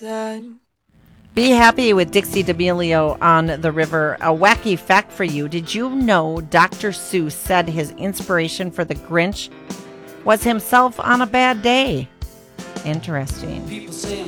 sad. Be happy with Dixie D'Amelio on the river. A wacky fact for you. Did you know Dr. Seuss said his inspiration for the Grinch was himself on a bad day? Interesting. People say